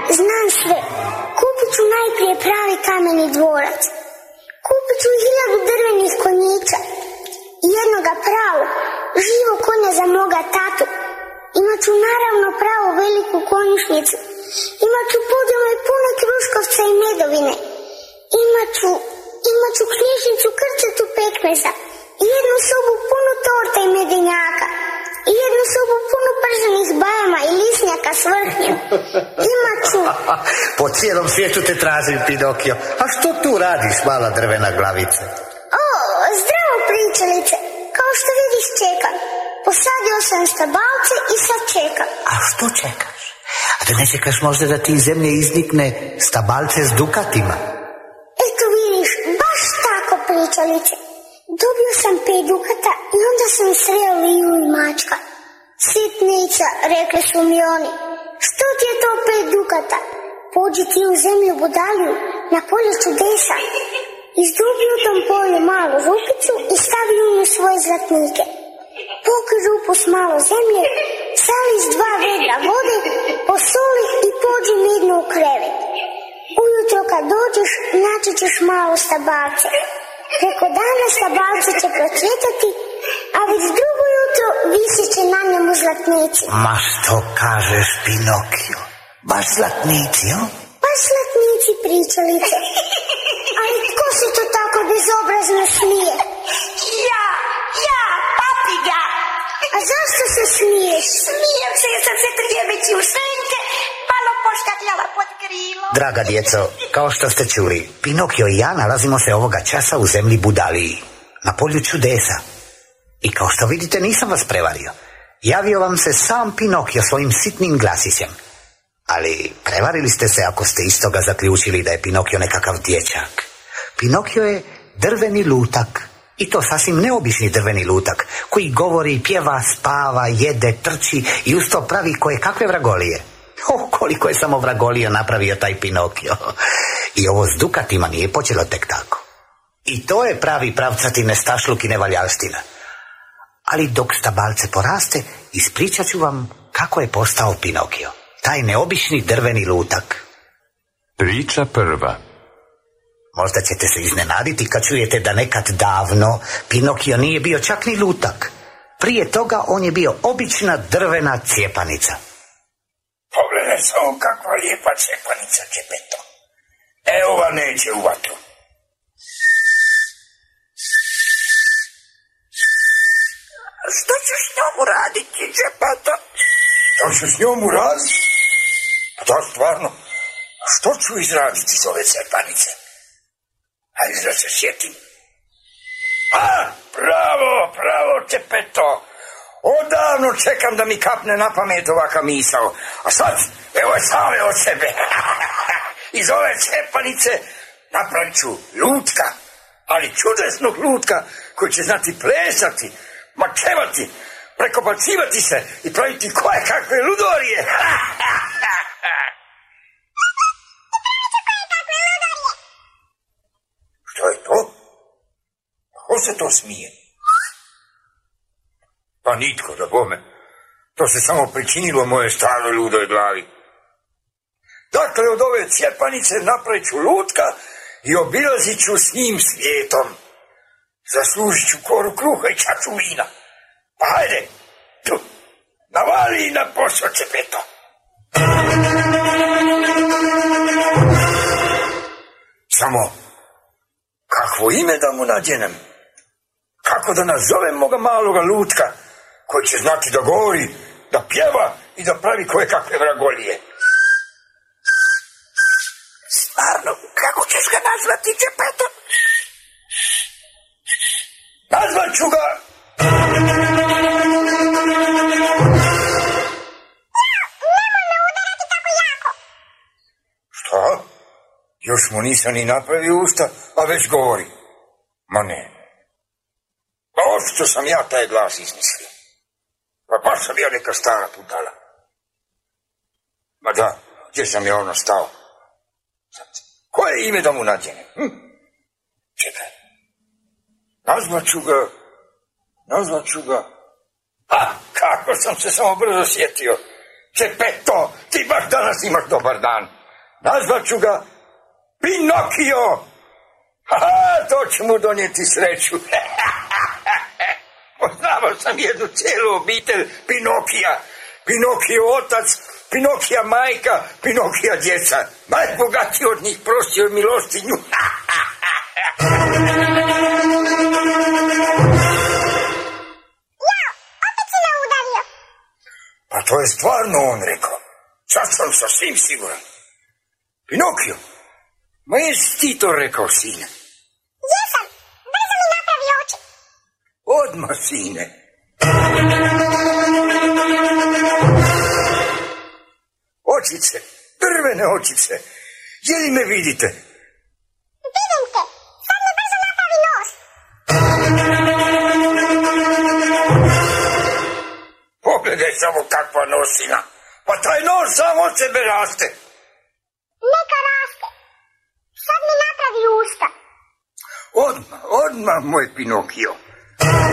znam sve. Kupit ću najprije pravi kameni dvorac. Kupit ću 1000 drvenih konjića i jednoga pravog, živog konja za moga tatu. Imat ću naravno pravu veliku konjušnicu. Imat ću podjele pune kruškovca i medovine. Imat ću knjižnicu krčetu pekmeza. I jednu sobu punu torta i medenjaka. I jednu sobu punu prženih bajama i lisnjaka s vrhnjem. Imat ću... Po cijelom svijetu te tražim, Pinokio. A što tu radiš, mala drvena glavica? Zdravo, pričalice. Kao što vidiš, čekam. Posadio sam stabalce i sad čekam. A što čekaš? A da ne čekaš možda da ti iz zemlje iznikne stabalce s dukatima? Eto vidiš, baš tako, pričalice. Dobio sam 5 dukata i onda sam sreo Liju i mačka. Sitnica, rekli su mi oni. Što ti je to 5 dukata? Pođi ti u zemlju Budaliju, na polje čudesa. Izdubi u tom polju malu rupicu i stavi u nju svoje zlatnike. Pokrij rupu s malo zemlje, sali s 2 vedra vode, posoli i pođi mirno u krevet. Ujutro kad dođeš, naći ćeš malo stabalce. Preko dana stabalce će procvjetati, a već drugo jutro visit će na njemu zlatnici. Ma što kažeš, Pinokio? Baš zlatnici, o? Baš zlatnici, pričalice. Ali tko se to tako bezobrazno smije? Ja, papiga. A zašto se smiješ? Smijem se jer sam se trijemeći u senke malo poškakljala pod krilo. Draga djeco, kao što ste čuli, Pinokio i ja nalazimo se ovoga časa u zemlji Budaliji, na polju čudesa. I kao što vidite, nisam vas prevario. Javio vam se sam Pinokio svojim sitnim glasićem. Ali prevarili ste se ako ste iz toga zaključili da je Pinokio nekakav dječak. Pinokio je drveni lutak. I to sasvim neobični drveni lutak, koji govori, pjeva, spava, jede, trči i uz to pravi koje kakve vragolije. Koliko je samo vragolija napravio taj Pinokio. I ovo s dukatima nije počelo tek tako. I to je pravi pravcati nestašluk i nevaljalština. Ali dok stabalce poraste, ispričat ću vam kako je postao Pinokio, taj neobični drveni lutak. Priča prva. Možda ćete se iznenaditi kad čujete da nekad davno Pinokio nije bio čak ni lutak. Prije toga on je bio obična drvena cijepanica. Pogledaj samo kakva lijepa cijepanica, Čepeto. Evo ova neće u vatru. Što ćeš s njom uraditi, Čepeto? Što ću s njom uraditi? Pa da, stvarno. Što ću izraditi iz ove cijepanice? Hajde da se sjetim. Bravo, Čepeto. Odavno čekam da mi kapne na pamet ovaka misao. A sad, evo je same od sebe. Iz ove cijepanice napravit ću lutka. Ali čudesnog lutka koji će znati plesati, mačevati, prekopacivati se i praviti koje kakve ludorije. Što je to? Ko se to smije? Pa nitko, da bome. To se samo pričinilo moje staroj ludoj glavi. Dakle, od ove cijepanice napravit ću lutka i obilazit ću s njim svijetom. Zaslužit ću koru kruha i čaču vina. Pa hajde, tu, navali i na posao, Čepeto. Samo, kakvo ime da mu nađenem? Kako da nazovem moga maloga lutka, koji će znati da govori, da pjeva i da pravi koje kakve vragolije? Stvarno, kako ćeš ga nazvati, Čepeto? Nazvat ću ga... Nemoj me udarati tako jako. Šta? Još mu nisam ni napravio usta, a već govori. Ma ne. Pa očito sam ja taj glas izmislio. Pa baš sam ja neka stara budala. Ma da, gdje sam ja ono stao? Koje ime da mu nađenem? Čekaj. Nazvat ću ga. A, kako sam se samo brzo sjetio. Čepeto, ti baš danas imaš dobar dan. Nazvat ću ga Pinokio. To će mu donijeti sreću. Poznavao sam jednu cijelu obitelj Pinokija. Pinokio otac, Pinokija majka, Pinokija djeca. Najbogatiji od njih prosio milostinju. Opet si me udario. Pa to je stvarno on rekao. Sad sam sasvim siguran. Pinokio, ma jesi ti to rekao, sine? Jesam, brzo mi napravi oči. Odmah, sine. Očice, drvene očice, je li me vidite? Vidim te, sad mi brzo napravi nos. Pogledaj samo kakva nosina. Pa taj nos sam od sebe raste. Neka raste. Sad mi napravi usta. Odmah, moj Pinokio.